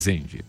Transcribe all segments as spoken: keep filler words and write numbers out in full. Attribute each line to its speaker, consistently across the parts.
Speaker 1: Zende.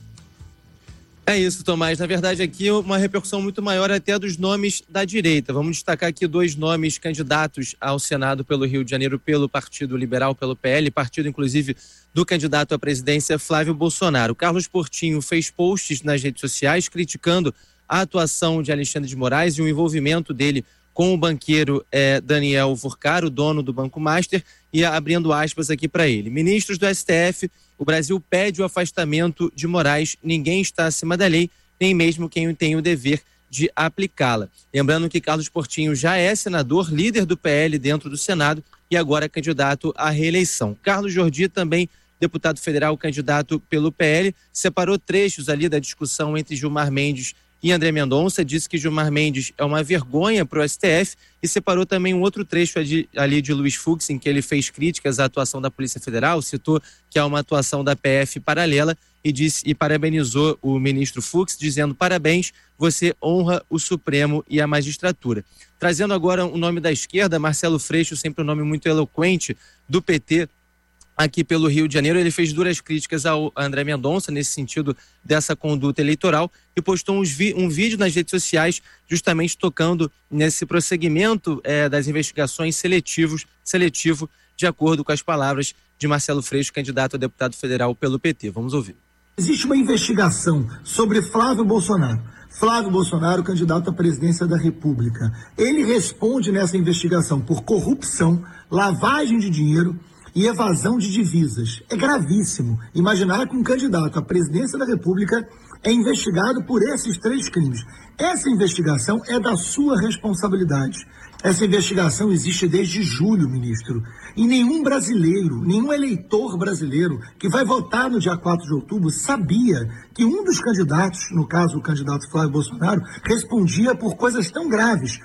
Speaker 2: É isso, Tomás. Na verdade, aqui uma repercussão muito maior até dos nomes da direita. Vamos destacar aqui dois nomes candidatos ao Senado pelo Rio de Janeiro, pelo Partido Liberal, pelo P L, partido, inclusive, do candidato à presidência, Flávio Bolsonaro. Carlos Portinho fez posts nas redes sociais criticando a atuação de Alexandre de Moraes e o envolvimento dele com o banqueiro eh, Daniel Furcaro, dono do Banco Master, e abrindo aspas aqui para ele. Ministros do S T F, o Brasil pede o afastamento de Moraes, ninguém está acima da lei, nem mesmo quem tem o dever de aplicá-la. Lembrando que Carlos Portinho já é senador, líder do P L dentro do Senado e agora candidato à reeleição. Carlos Jordi, também deputado federal, candidato pelo P L, separou trechos ali da discussão entre Gilmar Mendes e André Mendonça, disse que Gilmar Mendes é uma vergonha para o S T F e separou também um outro trecho ali, ali de Luiz Fux, em que ele fez críticas à atuação da Polícia Federal, citou que há uma atuação da P F paralela e, disse, e parabenizou o ministro Fux, dizendo: parabéns, você honra o Supremo e a magistratura. Trazendo agora o nome da esquerda, Marcelo Freixo, sempre um nome muito eloquente do P T, aqui pelo Rio de Janeiro, ele fez duras críticas ao André Mendonça nesse sentido dessa conduta eleitoral e postou uns vi- um vídeo nas redes sociais justamente tocando nesse prosseguimento eh, das investigações seletivos, seletivo, de acordo com as palavras de Marcelo Freixo, candidato a deputado federal pelo P T. Vamos ouvir.
Speaker 3: Existe uma investigação sobre Flávio Bolsonaro. Flávio Bolsonaro, candidato à presidência da República. Ele responde nessa investigação por corrupção, lavagem de dinheiro e evasão de divisas. É gravíssimo imaginar que um candidato à presidência da República é investigado por esses três crimes. Essa investigação é da sua responsabilidade. Essa investigação existe desde julho, ministro. E nenhum brasileiro, nenhum eleitor brasileiro que vai votar no dia quatro de outubro sabia que um dos candidatos, no caso o candidato Flávio Bolsonaro, respondia por coisas tão graves.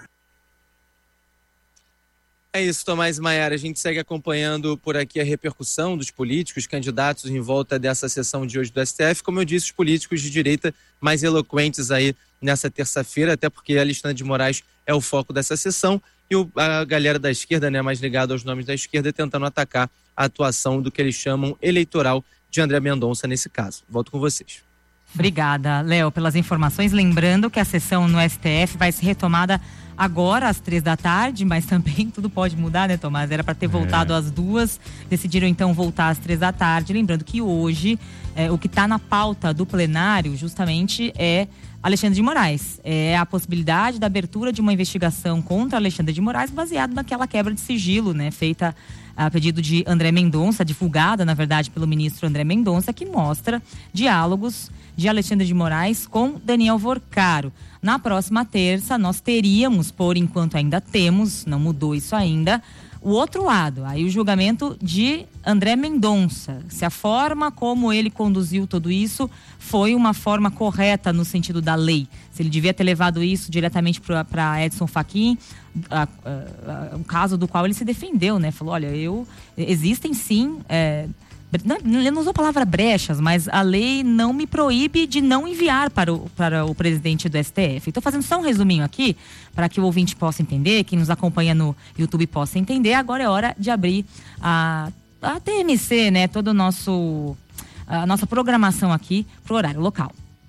Speaker 2: É isso, Tomás e Maiara. A gente segue acompanhando por aqui a repercussão dos políticos, candidatos em volta dessa sessão de hoje do S T F. Como eu disse, os políticos de direita mais eloquentes aí nessa terça-feira, até porque Alexandre de Moraes é o foco dessa sessão e o, a galera da esquerda, né, mais ligada aos nomes da esquerda, tentando atacar a atuação do que eles chamam eleitoral de André Mendonça nesse caso. Volto com vocês.
Speaker 4: Obrigada, Léo, pelas informações. Lembrando que a sessão no S T F vai ser retomada agora às três da tarde, mas também tudo pode mudar, né, Tomás? Era para ter voltado é. às duas, decidiram então voltar às três da tarde. Lembrando que hoje é, o que está na pauta do plenário justamente é Alexandre de Moraes. É a possibilidade da abertura de uma investigação contra Alexandre de Moraes baseado naquela quebra de sigilo, né, feita a pedido de André Mendonça, divulgada, na verdade, pelo ministro André Mendonça, que mostra diálogos de Alexandre de Moraes com Daniel Furcaro. Na próxima terça, nós teríamos, por enquanto ainda temos, não mudou isso ainda, o outro lado, aí o julgamento de André Mendonça, se a forma como ele conduziu tudo isso foi uma forma correta no sentido da lei, se ele devia ter levado isso diretamente para Edson Fachin, um caso do qual ele se defendeu, né? Falou, olha, eu, existem sim, é, não, ele não usou a palavra brechas, mas a lei não me proíbe de não enviar para o, para o presidente do S T F. Estou fazendo só um resuminho aqui, para que o ouvinte possa entender, quem nos acompanha no YouTube possa entender. Agora é hora de abrir a, a T M C, né? Todo o nosso, a nossa programação aqui para o horário local.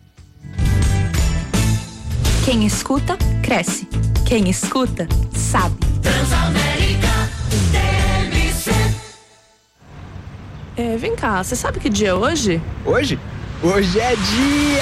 Speaker 5: Quem escuta, cresce. Quem escuta, sabe.
Speaker 6: Transamérica T M C.
Speaker 7: É, vem cá, você sabe que dia é hoje?
Speaker 8: Hoje? Hoje é dia